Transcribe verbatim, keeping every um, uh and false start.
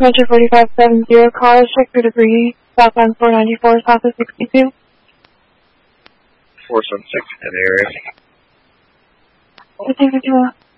Metro forty-five seventy, cars, check through debris, southbound four ninety-four, south of sixty-two. four seven six in the area. I think it's